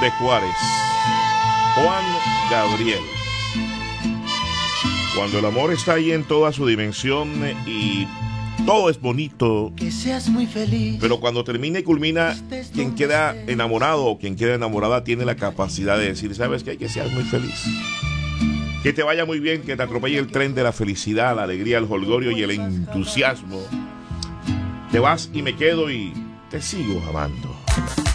de Juárez, Juan Gabriel. Cuando el amor está ahí en toda su dimensión y todo es bonito, que seas muy feliz, pero cuando termina y culmina, quien queda enamorado o quien queda enamorada tiene la capacidad de decir, ¿sabes qué? Que seas muy feliz, que te vaya muy bien, que te atropelle el tren de la felicidad, la alegría, el jolgorio y el entusiasmo. Te vas y me quedo y te sigo amando.